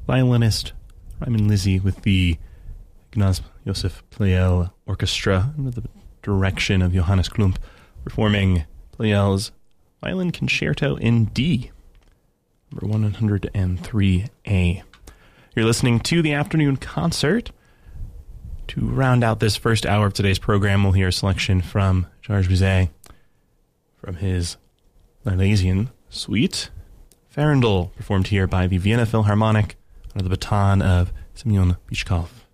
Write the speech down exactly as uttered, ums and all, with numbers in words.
violinist Ryman Lizzy with the Ignaz Josef Pleyel Orchestra under the direction of Johannes Klump, performing Pleyel's Violin Concerto in D, number one hundred three A. You're listening to the Afternoon Concert. To round out this first hour of today's program, we'll hear a selection from Georges Bizet from his Milesian Suite. Farandole, performed here by the Vienna Philharmonic under the baton of Semyon Bychkov.